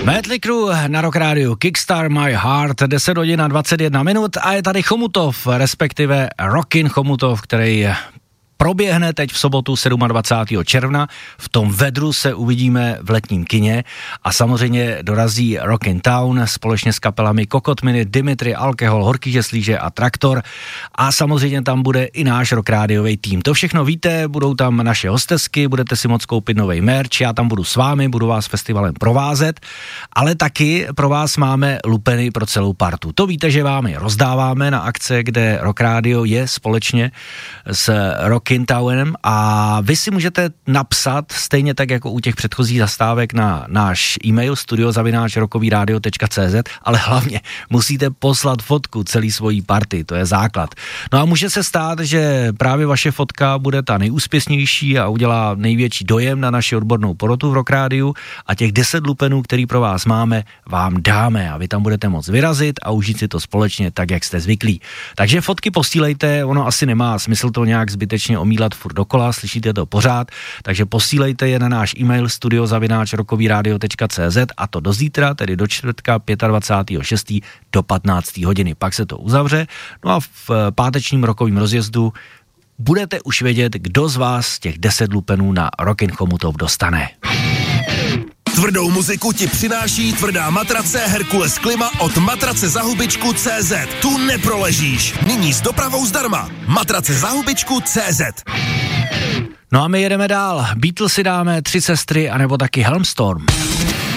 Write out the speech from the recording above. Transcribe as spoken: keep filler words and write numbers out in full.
Mötley Crüe na Rock Rádiu, Kickstart My Heart, deset hodin a dvacet jedna minut a je tady Chomutov, respektive Rockin Chomutov, který proběhne teď v sobotu dvacátého sedmého června. V tom vedru se uvidíme v letním kině a samozřejmě dorazí Rockin Town společně s kapelami Kokotminy, Dimitri, Alkohol, Horký žeslíže a Traktor a samozřejmě tam bude i náš Rock Rádiový tým. To všechno víte, budou tam naše hostesky, budete si moct koupit novej merch, já tam budu s vámi, budu vás festivalem provázet, ale taky pro vás máme lupeny pro celou partu. To víte, že vám je rozdáváme na akce, kde Rock Radio je společně s Rock Townem a vy si můžete napsat stejně tak jako u těch předchozích zastávek na náš e-mail studio zavináč rockovyradio tečka cé zet, ale hlavně musíte poslat fotku celý svojí party, to je základ. No a může se stát, že právě vaše fotka bude ta nejúspěšnější a udělá největší dojem na naši odbornou porotu v Rock Rádiu a těch deset lupenů, který pro vás máme, vám dáme a vy tam budete moct vyrazit a užít si to společně tak, jak jste zvyklí. Takže fotky posílejte, ono asi nemá smysl to nějak zbytečně omílat furt dokola, slyšíte to pořád, takže posílejte je na náš e-mail studio zavináč rockovyradio tečka cé zet a to do zítra, tedy do čtvrtka dvacátého pátého šestého do patnácté hodiny. Pak se to uzavře, no a v pátečním rokovým rozjezdu budete už vědět, kdo z vás těch deset lupenů na Rockin Chomutov dostane. Tvrdou muziku ti přináší tvrdá matrace Herkules Klima od matrace za hubičku tečka cé zet. Tu neproležíš. Nyní s dopravou zdarma. Matrace za hubičku tečka cé zet. No a my jedeme dál. Beatles si dáme, Tři sestry, anebo taky Helmstorm.